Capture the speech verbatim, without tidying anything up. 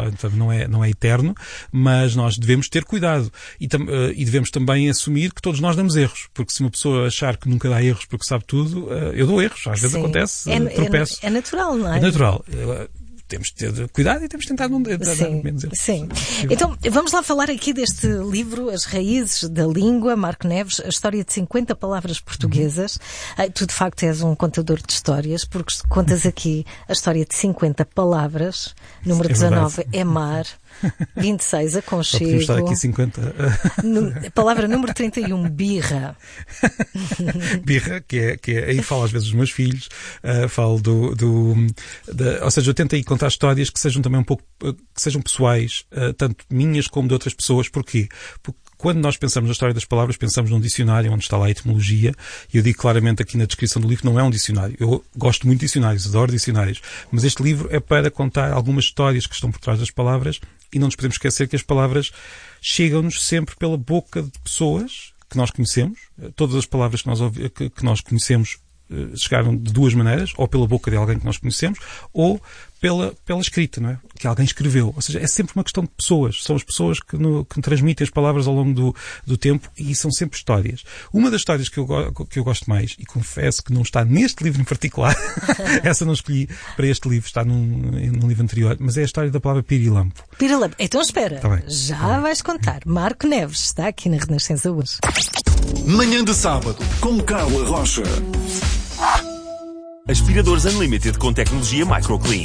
então não é, não é eterno, mas nós devemos ter cuidado e, tam, uh, e devemos também assumir que todos nós damos erros, porque se uma pessoa achar que nunca dá erros porque sabe tudo, uh, eu dou erros, às vezes Sim. acontece, é, uh, tropeço. É, é natural, não é? É natural. Uh, Temos de ter cuidado e temos de tentar não dar menos erros. Sim. Então, vamos lá falar aqui deste livro, As Raízes da Língua, Marco Neves, a história de cinquenta palavras portuguesas. Uhum. Tu, de facto, és um contador de histórias, porque contas aqui a história de cinquenta palavras. Número é dezanove é mar. vinte e seis, aconchego. Podemos estar aqui cinquenta. No, palavra número trinta e um, birra. Birra, que é, que é, aí falo às vezes dos meus filhos, uh, falo do, do da, ou seja, eu tento aí contar histórias que sejam também um pouco, uh, que sejam pessoais, uh, tanto minhas como de outras pessoas. Porquê? Porque quando nós pensamos na história das palavras, pensamos num dicionário onde está lá a etimologia, e eu digo claramente aqui na descrição do livro, não é um dicionário. Eu gosto muito de dicionários, adoro dicionários, mas este livro é para contar algumas histórias que estão por trás das palavras, e não nos podemos esquecer que as palavras chegam-nos sempre pela boca de pessoas que nós conhecemos. Todas as palavras que nós, ouvi, que, que nós conhecemos chegaram de duas maneiras, ou pela boca de alguém que nós conhecemos, ou pela, pela escrita, não é? Que alguém escreveu. Ou seja, é sempre uma questão de pessoas. São as pessoas que, no, que transmitem as palavras ao longo do, do tempo, e são sempre histórias. Uma das histórias que eu, que eu gosto mais, e confesso que não está neste livro em particular, essa não escolhi para este livro, está num, num livro anterior, mas é a história da palavra pirilampo. Pirilampo. Então espera, tá já tá vais contar. Marco Neves está aqui na Renascença hoje. Manhã de sábado, com Carla Rocha. Aspiradores Unlimited com tecnologia MicroClean.